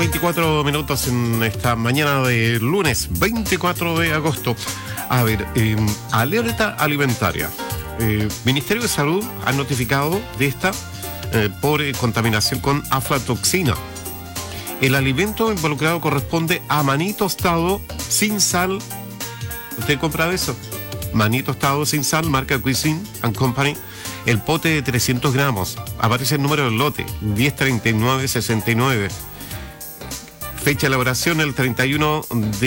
24 minutos en esta mañana de lunes 24 de agosto. A ver, alerta alimentaria. Ministerio de Salud ha notificado de esta por contaminación con aflatoxina. El alimento involucrado corresponde a maní tostado sin sal. ¿Usted compra de eso? Maní tostado sin sal, marca Cuisine & Company. El pote de 300 gramos. Aparece el número del lote, 103969. Fecha de elaboración el 31 de